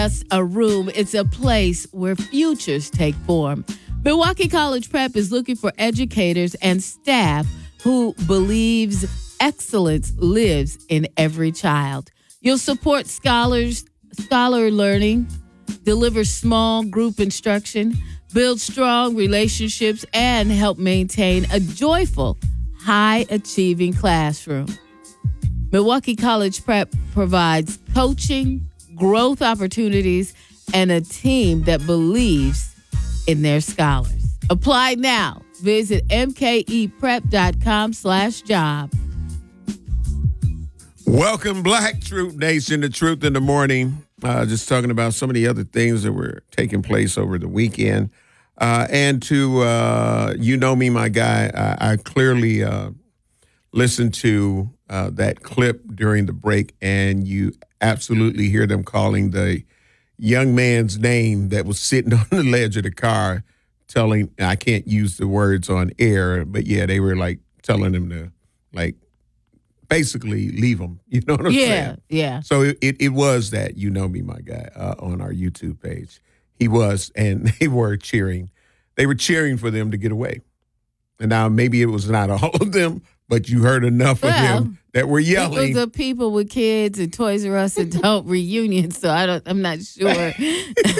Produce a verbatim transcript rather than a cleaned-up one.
That's a room. It's a place where futures take form. Milwaukee College Prep is looking for educators and staff who believes excellence lives in every child. You'll support scholars, scholar learning, deliver small group instruction, build strong relationships, and help maintain a joyful, high-achieving classroom. Milwaukee College Prep provides coaching, growth opportunities, and a team that believes in their scholars. Apply now. Visit mkeprep.com slash job. Welcome, Black Truth Nation, to Truth in the Morning. Uh, just talking about some of the other things that were taking place over the weekend. Uh, and to, uh, you know me, my guy, I, I clearly uh, listened to uh, that clip during the break, and you absolutely hear them calling the young man's name that was sitting on the ledge of the car, telling, I can't use the words on air, but yeah, they were like telling him to, like, basically leave him. You know what I'm yeah, saying? Yeah, yeah. So it, it, it was that, you know me, my guy, uh, on our YouTube page. He was, and they were cheering. They were cheering for them to get away. And now maybe it was not all of them, but you heard enough well, of them that were yelling. It was the people with kids and Toys R Us adult reunion, so I don't, I'm not sure